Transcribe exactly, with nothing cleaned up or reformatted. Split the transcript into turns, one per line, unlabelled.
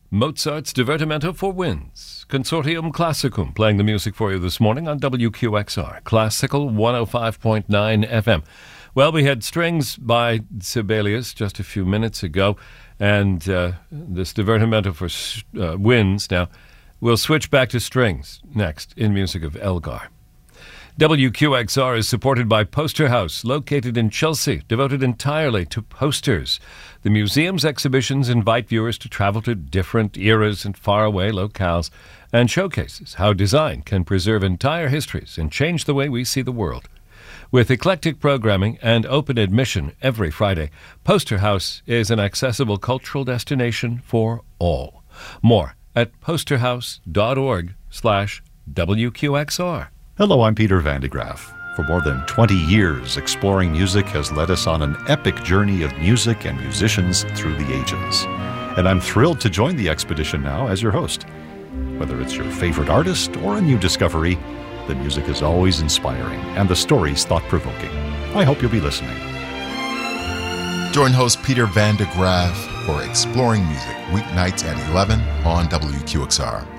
Mozart's Divertimento for Winds. Consortium Classicum playing the music for you this morning on W Q X R, Classical one oh five point nine F M. Well, we had strings by Sibelius just a few minutes ago, and uh, this Divertimento for uh, Winds. Now, we'll switch back to strings next in music of Elgar. W Q X R is supported by Poster House, located in Chelsea, devoted entirely to posters. The museum's exhibitions invite viewers to travel to different eras and faraway locales and showcases how design can preserve entire histories and change the way we see the world. With eclectic programming and open admission every Friday, Poster House is an accessible cultural destination for all. More at posterhouse.org slash WQXR.
Hello, I'm Peter Van de Graaf. For more than twenty years, Exploring Music has led us on an epic journey of music and musicians through the ages. And I'm thrilled to join the expedition now as your host. Whether it's your favorite artist or a new discovery, the music is always inspiring and the stories thought-provoking. I hope you'll be listening.
Join host Peter Van de Graaf for Exploring Music, weeknights at eleven on W Q X R.